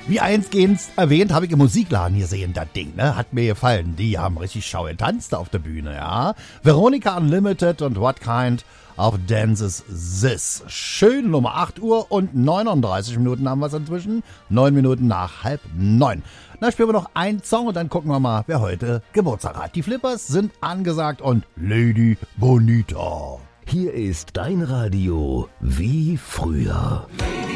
Wie eingehend erwähnt, habe ich im Musikladen gesehen, das Ding, ne? Hat mir gefallen. Die haben richtig schau getanzt auf der Bühne, ja. Veronica Unlimited und What Kind of Dances This? Schön, Nummer 8 Uhr und 39 Minuten haben wir es inzwischen. 9 Minuten nach 8:30. Na, spielen wir noch einen Song und dann gucken wir mal, wer heute Geburtstag hat. Die Flippers sind angesagt und Lady Bonita. Hier ist dein Radio wie früher.